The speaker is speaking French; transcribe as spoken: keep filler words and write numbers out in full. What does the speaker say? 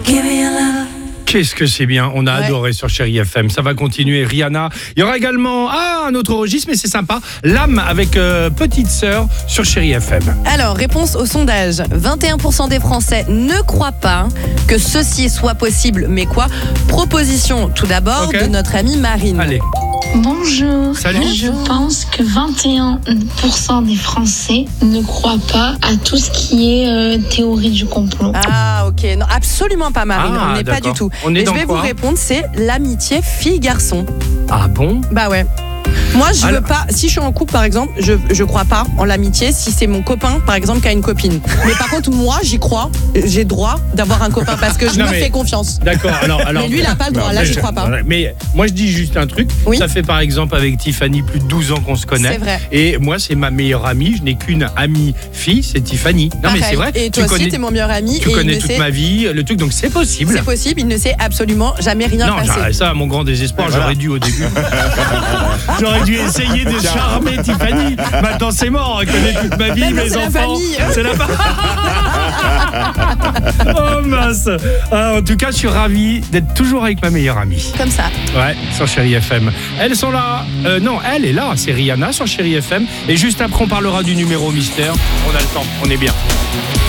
Give me your love. Qu'est-ce que c'est bien, on a Ouais. adoré sur Chérie F M, ça va continuer, Rihanna. Il y aura également, ah, un autre registre, mais c'est sympa, L'âme avec euh, Petite Sœur sur Chérie F M. Alors, réponse au sondage. vingt et un pour cent des Français ne croient pas que ceci soit possible. Mais quoi ? Proposition tout d'abord Ok. de notre amie Marine. Allez, Bonjour. Salut. Je pense que vingt et un pour cent des Français ne croient pas à tout ce qui est euh, théorie du complot. Ah, ok. Non, absolument pas Marine, Ah, on n'est pas d'accord. du tout. On est Et dans je vais quoi vous répondre, c'est l'amitié fille-garçon. ah bon? Bah ouais. Moi, je Alors- veux pas. Si je suis en couple, par exemple, je je crois pas en l'amitié. Si c'est mon copain, par exemple, qui a une copine. Mais par contre, moi, j'y crois. J'ai droit d'avoir un copain parce que je Non, me mais- fais confiance. D'accord, alors, alors. Mais lui, il a pas le droit. Non, Là, mais j'y je- crois pas. Mais moi, je dis juste un truc. Oui. Ça fait par exemple avec Tiffany plus de douze ans qu'on se connaît. C'est vrai. Et moi, c'est ma meilleure amie. Je n'ai qu'une amie fille, c'est Tiffany. Non, mais Pareil. c'est vrai. Et toi tu aussi, connais, t'es mon meilleur ami. tu et connais il ne toute sait- ma vie, le truc, donc c'est possible. C'est possible. Il ne sait absolument jamais rien Non, passer. j'arrête ça à mon grand désespoir, j'aurais dû au début. J'aurais dû essayer de charmer Tiffany. Maintenant, c'est mort, elle connaît toute ma vie, Maintenant, mes c'est la enfants. famille. C'est la famille. Oh mince. Ah, en tout cas, je suis ravi d'être toujours avec ma meilleure amie. Comme ça. Ouais, sur Chérie F M. Elles sont là. Euh, non, elle est là. C'est Rihanna sur Chérie F M. Et juste après, on parlera du numéro mystère. On a le temps. On est bien.